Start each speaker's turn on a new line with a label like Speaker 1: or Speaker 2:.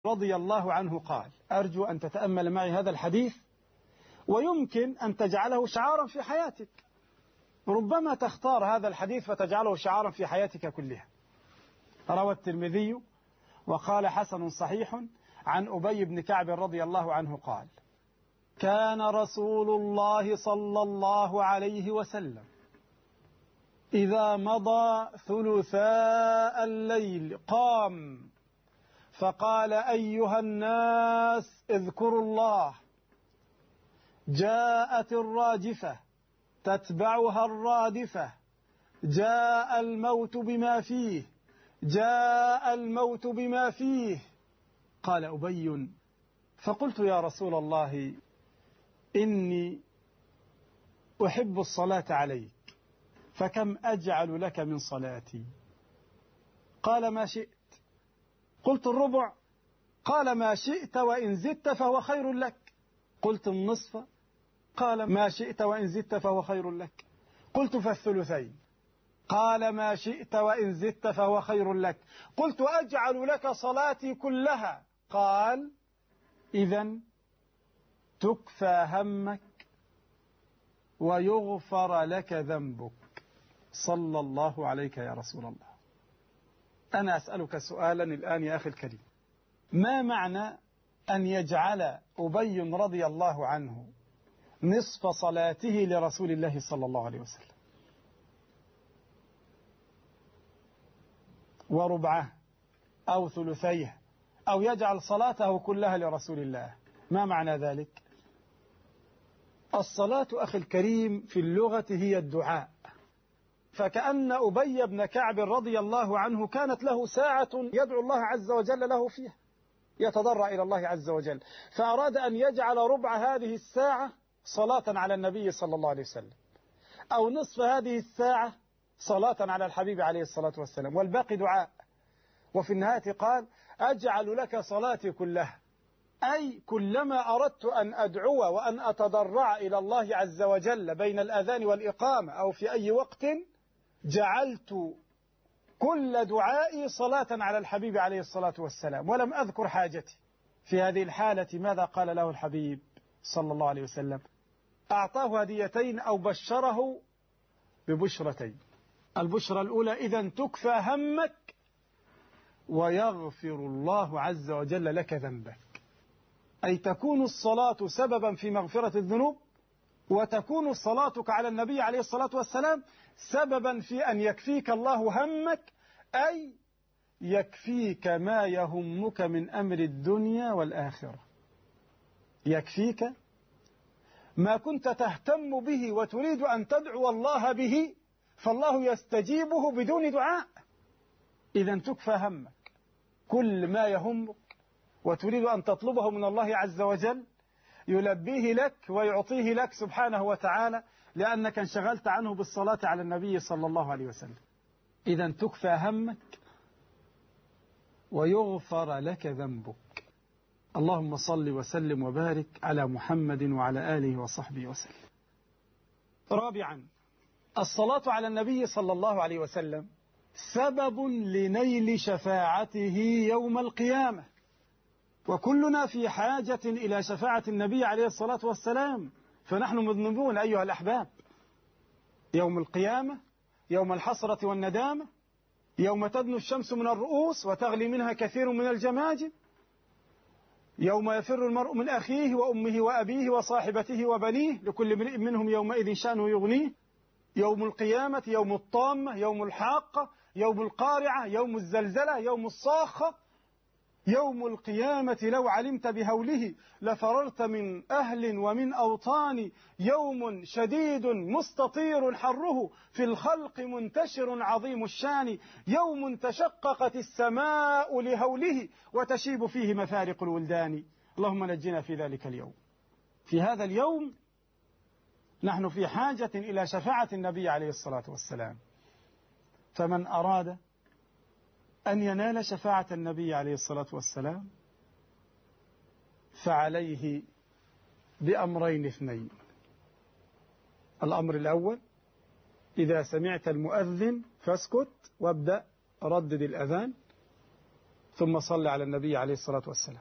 Speaker 1: رضي الله عنه قال: أرجو أن تتأمل معي هذا الحديث، ويمكن أن تجعله شعارا في حياتك. ربما تختار هذا الحديث فتجعله شعارا في حياتك كلها. روى الترمذي وقال: حسن صحيح، عن أبي بن كعب رضي الله عنه قال: كان رسول الله صلى الله عليه وسلم إذا مضى ثلثاء الليل قام فقال: أيها الناس اذكروا الله، جاءت الراجفة تتبعها الرادفة، جاء الموت بما فيه، جاء الموت بما فيه. قال أبي: فقلت: يا رسول الله، إني أحب الصلاة عليك، فكم أجعل لك من صلاتي؟ قال: ما شئت. قلت: الربع؟ قال: ما شئت، وإن زدت فهو خير لك. قلت: النصف؟ قال: ما شئت، وإن زدت فهو خير لك. قلت: فالثلثين؟ قال: ما شئت، وإن زدت فهو خير لك. قلت: أجعل لك صلاتي كلها. قال: إذن تكفى همك ويغفر لك ذنبك. صلى الله عليك يا رسول الله. أنا أسألك سؤالا الآن يا أخي الكريم: ما معنى أن يجعل أبي رضي الله عنه نصف صلاته لرسول الله صلى الله عليه وسلم، وربعه أو ثلثيه، أو يجعل صلاته كلها لرسول الله؟ ما معنى ذلك؟ الصلاة أخي الكريم في اللغة هي الدعاء، فكأن أبي بن كعب رضي الله عنه كانت له ساعة يدعو الله عز وجل له فيها، يتضرع إلى الله عز وجل، فأراد أن يجعل ربع هذه الساعة صلاة على النبي صلى الله عليه وسلم، أو نصف هذه الساعة صلاة على الحبيب عليه الصلاة والسلام، والباقي دعاء. وفي النهاية قال: أجعل لك صلاتي كلها، أي كلما أردت أن أدعو وأن أتضرع إلى الله عز وجل بين الأذان والإقامة أو في أي وقت، جعلت كل دعائي صلاة على الحبيب عليه الصلاة والسلام، ولم أذكر حاجتي. في هذه الحالة ماذا قال له الحبيب صلى الله عليه وسلم؟ أعطاه هديتين أو بشره ببشرتين. البشرة الأولى: إذن تكفى همك ويغفر الله عز وجل لك ذنبك، أي تكون الصلاة سببا في مغفرة الذنوب، وتكون صلاتك على النبي عليه الصلاة والسلام سببا في أن يكفيك الله همك، أي يكفيك ما يهمك من أمر الدنيا والآخرة، يكفيك ما كنت تهتم به وتريد أن تدعو الله به، فالله يستجيبه بدون دعاء. إذن تكفى همك، كل ما يهمك وتريد أن تطلبه من الله عز وجل يلبيه لك ويعطيه لك سبحانه وتعالى، لأنك انشغلت عنه بالصلاة على النبي صلى الله عليه وسلم. إذن تكفى همك ويغفر لك ذنبك. اللهم صل وسلم وبارك على محمد وعلى آله وصحبه وسلم. رابعا: الصلاة على النبي صلى الله عليه وسلم سبب لنيل شفاعته يوم القيامة، وكلنا في حاجة إلى شفاعة النبي عليه الصلاة والسلام، فنحن مذنبون أيها الأحباب. يوم القيامة، يوم الحسرة والندامة، يوم تدنو الشمس من الرؤوس وتغلي منها كثير من الجماجم، يوم يفر المرء من أخيه وأمه وأبيه وصاحبته وبنيه، لكل امرئ منهم يومئذ شأنه يغنيه. يوم القيامة، يوم الطامة، يوم الحاقة، يوم القارعة، يوم الزلزلة، يوم الصاخة. يوم القيامة لو علمت بهوله لفررت من أهل ومن أوطان، يوم شديد مستطير حره في الخلق منتشر عظيم الشان، يوم تشققت السماء لهوله وتشيب فيه مفارق الولدان. اللهم نجنا في ذلك اليوم. في هذا اليوم نحن في حاجة إلى شفاعة النبي عليه الصلاة والسلام، فمن أراد أن ينال شفاعة النبي عليه الصلاة والسلام فعليه بأمرين اثنين. الأمر الأول: إذا سمعت المؤذن فاسكت وابدأ ردد الأذان. ثم صل على النبي عليه الصلاة والسلام.